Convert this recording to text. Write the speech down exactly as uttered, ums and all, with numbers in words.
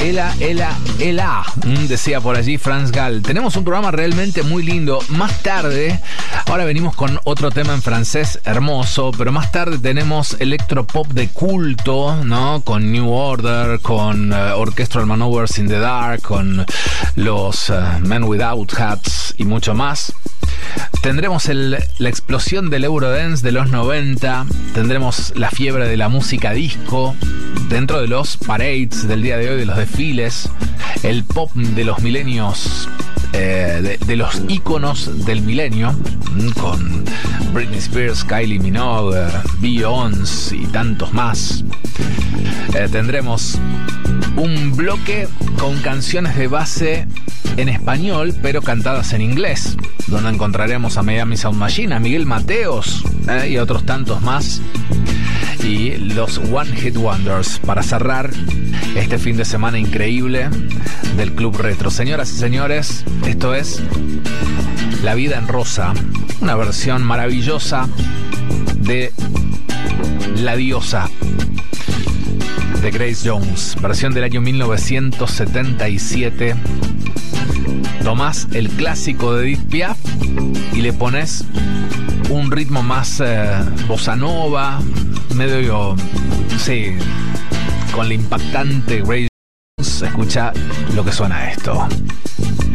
Ela, ela, ela, decía por allí Franz Gall. Tenemos un programa realmente muy lindo. Más tarde, ahora venimos con otro tema en francés hermoso, pero más tarde tenemos electropop de culto, ¿no? Con New Order, con uh, Orchestral Maneuvers in the Dark, con los uh, Men Without Hats y mucho más. Tendremos el, la explosión del Eurodance de los noventa. Tendremos la fiebre de la música disco dentro de los parades del día de hoy, de los desfiles. El pop de los milenios, eh, de, de los íconos del milenio, con Britney Spears, Kylie Minogue, Beyoncé y tantos más. Eh, tendremos un bloque con canciones de base en español, pero cantadas en inglés, donde encontraremos a Miami Sound Machine, a Miguel Mateos eh, y a otros tantos más. Y los One Hit Wonders para cerrar este fin de semana increíble del Club Retro. Señoras y señores, esto es La Vida en Rosa, una versión maravillosa de La Diosa de Grace Jones, versión del año mil novecientos setenta y siete. Tomás el clásico de Edith Piaf y le pones un ritmo más eh, bossa nova, medio, sí, con la impactante Grace Jones. Escucha lo que suena esto.